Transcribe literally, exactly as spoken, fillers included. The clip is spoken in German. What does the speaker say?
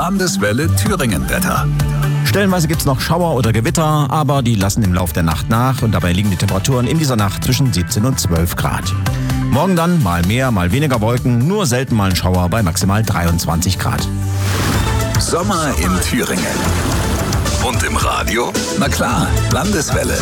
Landeswelle Thüringen-Wetter. Stellenweise gibt es noch Schauer oder Gewitter, aber die lassen im Lauf der Nacht nach und dabei liegen die Temperaturen in dieser Nacht zwischen siebzehn und zwölf Grad. Morgen dann mal mehr, mal weniger Wolken, nur selten mal ein Schauer bei maximal dreiundzwanzig Grad. Sommer in Thüringen. Und im Radio? Na klar, Landeswelle.